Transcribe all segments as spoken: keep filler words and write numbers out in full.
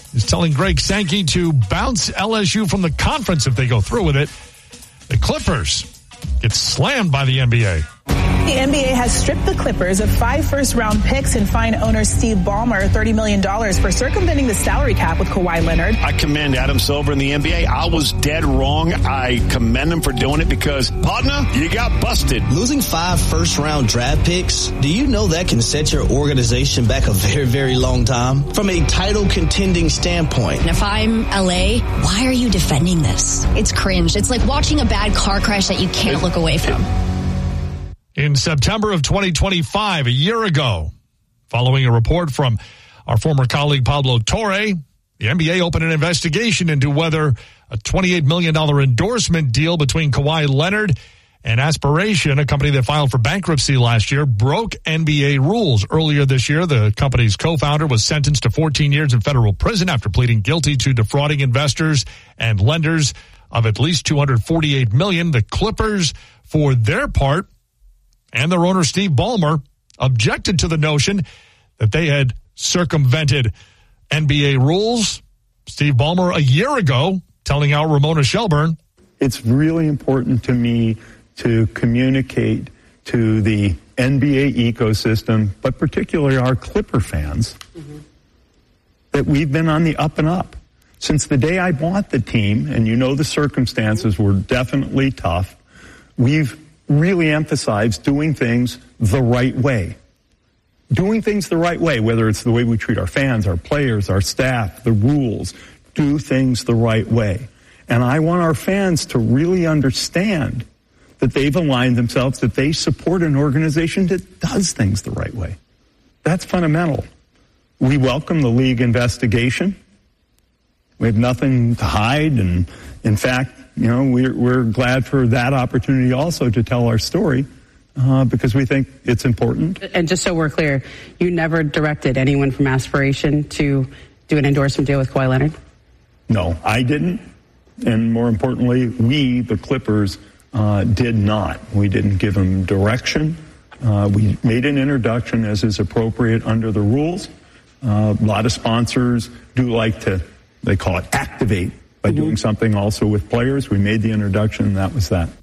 is telling Greg Sankey to bounce L S U from the conference if they go through with it. The Clippers get slammed by the N B A. The N B A has stripped the Clippers of five first-round picks and fined owner Steve Ballmer thirty million dollars for circumventing the salary cap with Kawhi Leonard. I commend Adam Silver and the N B A. I was dead wrong. I commend them for doing it because, partner, you got busted. Losing five first-round draft picks, do you know that can set your organization back a very, very long time? From a title-contending standpoint. And if I'm L A, why are you defending this? It's cringe. It's like watching a bad car crash that you can't look away from. In September of twenty twenty-five, a year ago, following a report from our former colleague Pablo Torre, the N B A opened an investigation into whether a twenty-eight million dollars endorsement deal between Kawhi Leonard and Aspiration, a company that filed for bankruptcy last year, broke N B A rules. Earlier this year, the company's co-founder was sentenced to fourteen years in federal prison after pleading guilty to defrauding investors and lenders of at least two hundred forty-eight million dollars. The Clippers, for their part, and their owner, Steve Ballmer, objected to the notion that they had circumvented N B A rules. Steve Ballmer, a year ago, telling our Ramona Shelburne, it's really important to me to communicate to the N B A ecosystem, but particularly our Clipper fans, mm-hmm. that we've been on the up and up. Since the day I bought the team, and you know the circumstances were definitely tough, we've really emphasize doing things the right way. Doing things the right way, whether it's the way we treat our fans, our players, our staff, the rules. Do things the right way. And I want our fans to really understand that they've aligned themselves, that they support an organization that does things the right way. That's fundamental. We welcome the league investigation. We have nothing to hide, and in fact, you know, we're, we're glad for that opportunity also to tell our story uh, because we think it's important. And just so we're clear, you never directed anyone from Aspiration to do an endorsement deal with Kawhi Leonard? No, I didn't. And more importantly, we, the Clippers, uh, did not. We didn't give them direction. Uh, we made an introduction as is appropriate under the rules. Uh, a lot of sponsors do like to, they call it activate, by doing something also with players. We made the introduction, and that was that.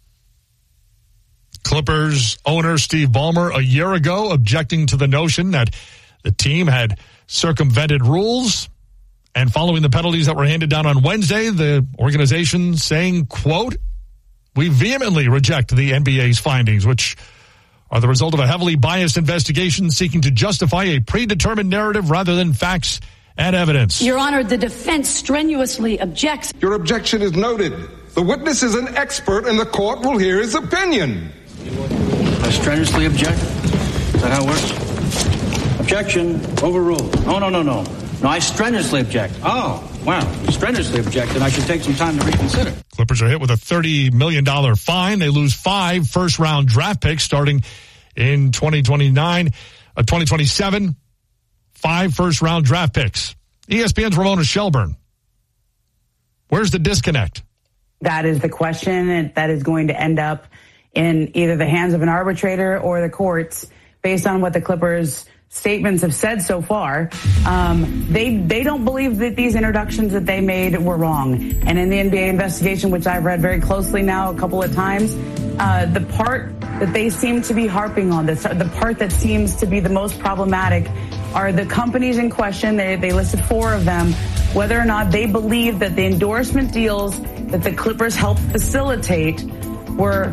Clippers owner Steve Ballmer, a year ago, objecting to the notion that the team had circumvented rules. And following the penalties that were handed down on Wednesday, the organization saying, quote, we vehemently reject the N B A's findings, which are the result of a heavily biased investigation seeking to justify a predetermined narrative rather than facts and evidence. Your Honor, the defense strenuously objects. Your objection is noted. The witness is an expert and the court will hear his opinion. I strenuously object. Is that how it works? Objection overruled. No, no, no, no. No, I strenuously object. Oh, wow. Strenuously object, and I should take some time to reconsider. Clippers are hit with a thirty million dollars fine. They lose five first-round draft picks starting in twenty twenty-nine, uh, twenty twenty-seven. Five first-round draft picks. E S P N's Ramona Shelburne. Where's the disconnect? That is the question that is going to end up in either the hands of an arbitrator or the courts based on what the Clippers' statements have said so far. Um, they they don't believe that these introductions that they made were wrong. And in the N B A investigation, which I've read very closely now a couple of times, uh, the part that they seem to be harping on, this, the part that seems to be the most problematic are the companies in question. They, they listed four of them, whether or not they believe that the endorsement deals that the Clippers helped facilitate were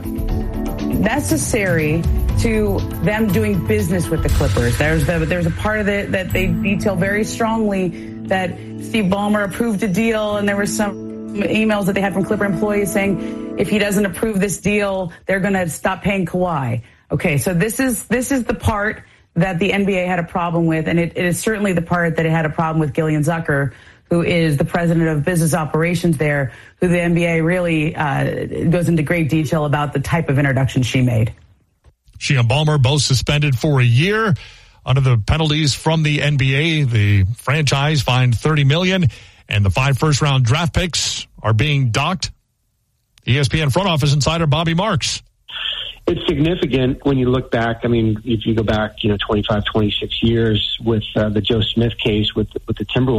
necessary to them doing business with the Clippers. There's the, there's a part of it that they detail very strongly that Steve Ballmer approved a deal, and there were some emails that they had from Clipper employees saying if he doesn't approve this deal, they're going to stop paying Kawhi. Okay, so this is this is the part that the N B A had a problem with, and it, it is certainly the part that it had a problem with Gillian Zucker, who is the president of business operations there, who the N B A really uh, goes into great detail about the type of introduction she made. She and Ballmer both suspended for a year under the penalties from the N B A. The franchise fined thirty million dollars, and the five first-round draft picks are being docked. E S P N front office insider Bobby Marks. It's significant when you look back. I mean, if you go back, you know, twenty-five, twenty-six years with uh, the Joe Smith case with with the Timberwolves.